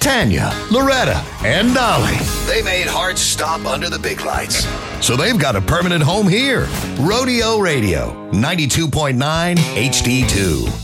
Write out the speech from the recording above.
Tanya, Loretta, and Dolly. They made hearts stop under the big lights. So they've got a permanent home here. Rodeo Radio, 92.9 HD2.